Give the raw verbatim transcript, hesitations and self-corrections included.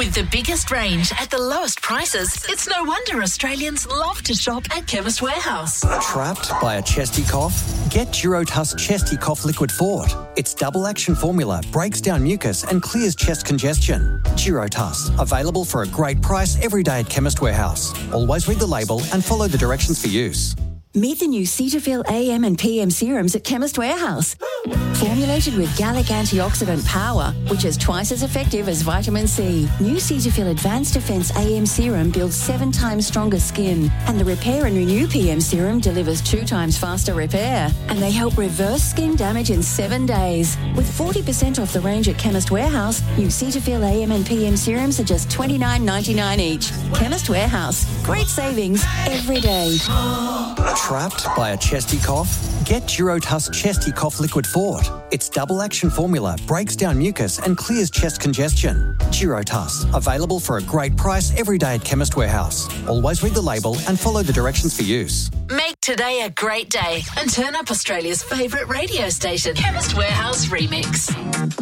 With the biggest range at the lowest prices, it's no wonder Australians love to shop at Chemist Warehouse. Trapped by a chesty cough? Get Durotuss Chesty Cough Liquid Fort. Its double action formula breaks down mucus and clears chest congestion. Durotuss, available for a great price every day at Chemist Warehouse. Always read the label and follow the directions for use. Meet the new Cetaphil A M and P M serums at Chemist Warehouse. Formulated with Gallic antioxidant power, which is twice as effective as vitamin C. New Cetaphil Advanced Defense A M serum builds seven times stronger skin, and the Repair and Renew P M serum delivers two times faster repair, and they help reverse skin damage in seven days. With forty percent off the range at Chemist Warehouse, new Cetaphil A M and P M serums are just twenty-nine ninety-nine each. Chemist Warehouse. Great savings every day. Trapped by a chesty cough? Get Durotuss Chesty Cough Liquid Fort. Its double action formula breaks down mucus and clears chest congestion. Durotuss, available for a great price every day at Chemist Warehouse. Always read the label and follow the directions for use. Make today a great day and turn up Australia's favourite radio station, Chemist Warehouse Remix.